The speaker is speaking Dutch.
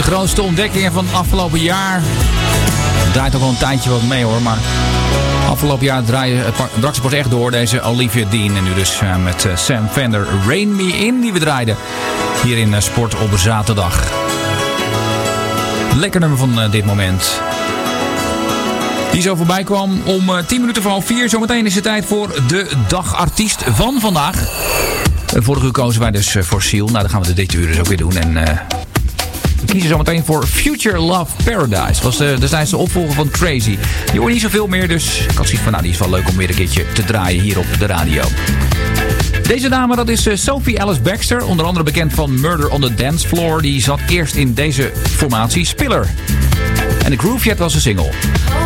grootste ontdekkingen van het afgelopen jaar. Het draait ook al een tijdje wat mee hoor, maar afgelopen jaar brak ze pas echt door, deze Olivia Dean. En nu dus met Sam Fender, Rain Me In, die we draaiden hier in Sport op zaterdag. Lekker nummer van dit moment. Die zo voorbij kwam om 10 minuten voor 3:30. Zometeen is het tijd voor de dagartiest van vandaag. Vorige uur kozen wij dus voor Seal. Nou, dan gaan we dit uur dus ook weer doen. En we kiezen zometeen voor Future Love Paradise. Was destijds de opvolger van Crazy. Je hoort niet zoveel meer, dus ik had zoiets van, nou, die is wel leuk om weer een keertje te draaien hier op de radio. Deze dame, dat is Sophie Alice Baxter. Onder andere bekend van Murder on the Dance Floor. Die zat eerst in deze formatie, Spiller. En de Groovejet was een single.